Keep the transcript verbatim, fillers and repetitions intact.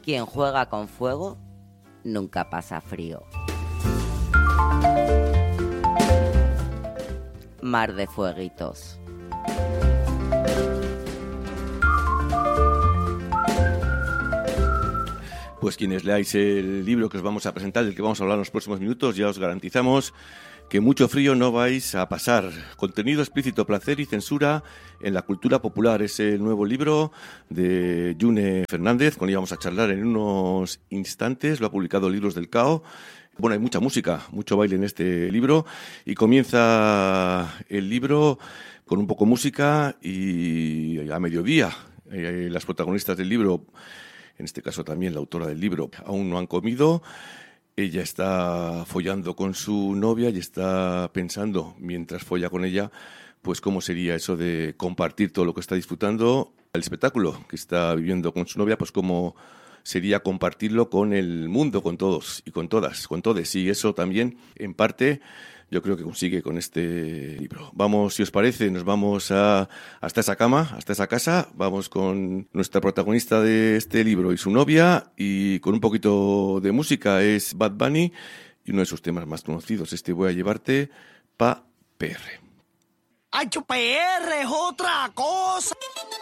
Quien juega con fuego nunca pasa frío. Mar de fueguitos. Pues quienes leáis el libro que os vamos a presentar, del que vamos a hablar en los próximos minutos, ya os garantizamos que mucho frío no vais a pasar. Contenido explícito, placer y censura en la cultura popular. Es el nuevo libro de June Fernández, con el que vamos a charlar en unos instantes. Lo ha publicado Libros del Cao. Bueno, hay mucha música, mucho baile en este libro. Y comienza el libro con un poco de música y a mediodía. Eh, las protagonistas del libro, en este caso también la autora del libro, aún no han comido. Ella está follando con su novia y está pensando, mientras folla con ella, pues cómo sería eso de compartir todo lo que está disfrutando, el espectáculo que está viviendo con su novia, pues cómo sería compartirlo con el mundo, con todos y con todas, con todes. Y eso también, en parte, yo creo que consigue con este libro. Vamos, si os parece, nos vamos a, hasta esa cama, hasta esa casa. Vamos con nuestra protagonista de este libro y su novia, y con un poquito de música. Es Bad Bunny y uno de sus temas más conocidos, este Voy a llevarte pa' P R. ¡Ay, P R es otra cosa!